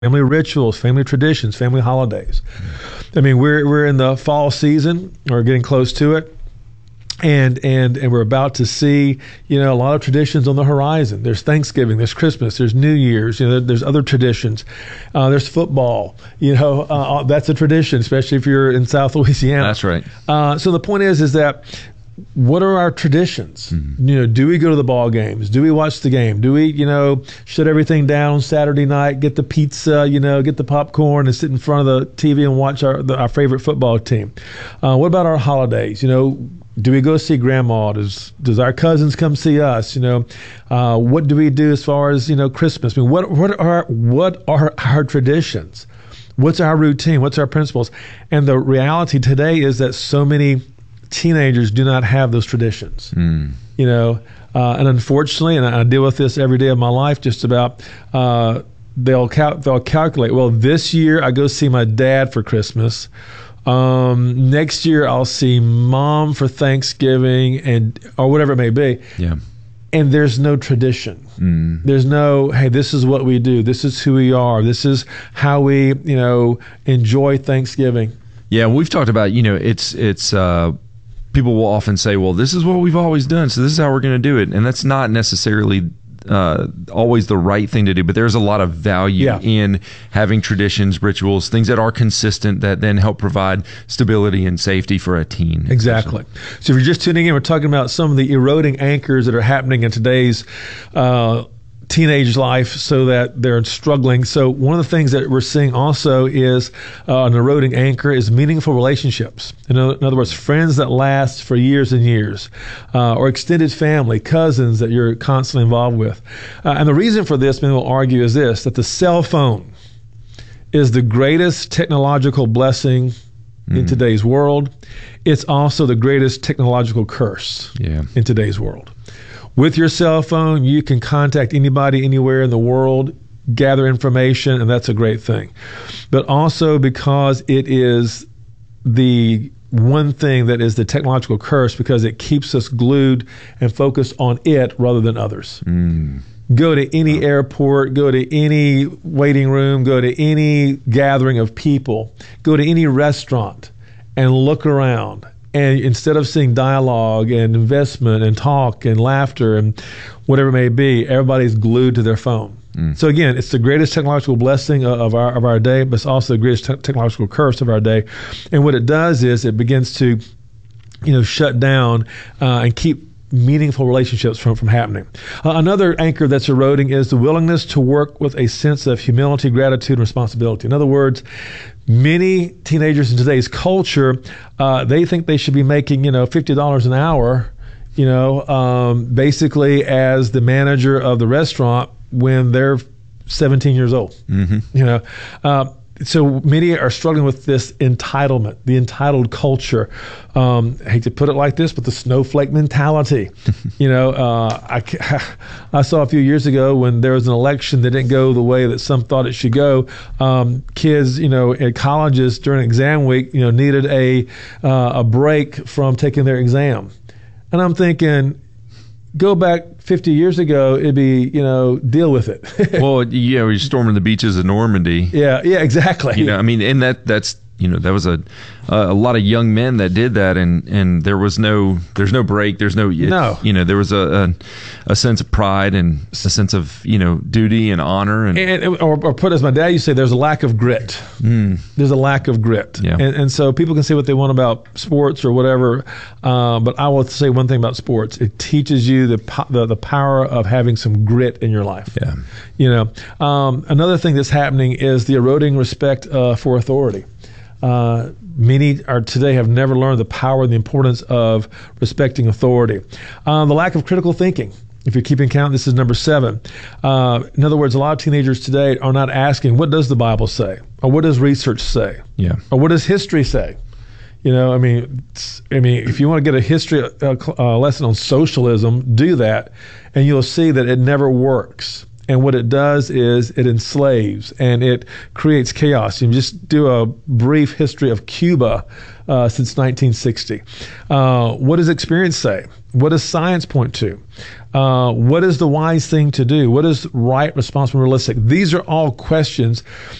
family rituals, family traditions, family holidays. I mean, we're in the fall season, or getting close to it. And we're about to see, a lot of traditions on the horizon. There's Thanksgiving, there's Christmas, there's New Year's, there's other traditions. There's football, that's a tradition, especially if you're in South Louisiana. That's right. So the point is that what are our traditions? Do we go to the ball games? Do we watch the game? Do we, shut everything down on Saturday night, get the pizza, get the popcorn and sit in front of the TV and watch our favorite football team? What about our holidays? Do we go see grandma? Does our cousins come see us? What do we do as far as Christmas? I mean, what are our traditions? What's our routine? What's our principles? And the reality today is that so many teenagers do not have those traditions. And unfortunately, and I deal with this every day of my life, just about. They'll calculate. Well, this year I go see my dad for Christmas. Next year I'll see mom for Thanksgiving or whatever it may be. Yeah. And there's no tradition. There's no, hey, this is what we do. This is who we are. This is how we, enjoy Thanksgiving. Yeah. We've talked about, it's people will often say, well, this is what we've always done, so this is how we're going to do it. And that's not necessarily always the right thing to do, but there's a lot of value in having traditions, rituals, things that are consistent that then help provide stability and safety for a teen. Exactly. So if you're just tuning in, we're talking about some of the eroding anchors that are happening in today's teenage life, so that they're struggling. So one of the things that we're seeing also is an eroding anchor is meaningful relationships. In other words, friends that last for years and years, or extended family, cousins that you're constantly involved with. And the reason for this, many will argue, is this, that the cell phone is the greatest technological blessing in today's world. It's also the greatest technological curse in today's world. With your cell phone, you can contact anybody anywhere in the world, gather information, and that's a great thing. But also because it is the one thing that is the technological curse, because it keeps us glued and focused on it rather than others. Go to any airport, go to any waiting room, go to any gathering of people, go to any restaurant and look around. And instead of seeing dialogue and investment and talk and laughter and whatever it may be, everybody's glued to their phone. So again, it's the greatest technological blessing of our day, but it's also the greatest technological curse of our day. And what it does is it begins to, shut down and keep meaningful relationships from happening. Another anchor that's eroding is the willingness to work with a sense of humility, gratitude, and responsibility. In other words, many teenagers in today's culture, they think they should be making, $50 an hour, basically as the manager of the restaurant when they're 17 years old. So many are struggling with this entitlement, the entitled culture. I hate to put it like this, but the snowflake mentality. I saw a few years ago when there was an election that didn't go the way that some thought it should go. Kids, at colleges during exam week, needed a break from taking their exam. And I'm thinking, go back 50 years ago, it'd be, deal with it. Well, you're storming the beaches of Normandy. Yeah, exactly. And that's, that was a lot of young men that did that, and there's no break. There's no. There was a sense of pride and a sense of, duty and honor. Or put as my dad used to say, there's a lack of grit. There's a lack of grit. Yeah. And so people can say what they want about sports or whatever, but I will say one thing about sports. It teaches you the power of having some grit in your life. Yeah. Another thing that's happening is the eroding respect for authority. Many today have never learned the power and the importance of respecting authority. The lack of critical thinking. If you're keeping count, this is number 7. In other words, a lot of teenagers today are not asking, what does the Bible say? Or what does research say? Yeah. Or what does history say? If you want to get a history lesson on socialism, do that, and you'll see that it never works. And what it does is it enslaves and it creates chaos. You just do a brief history of Cuba since 1960. What does experience say? What does science point to? What is the wise thing to do? What is right, responsible, realistic? These are all questions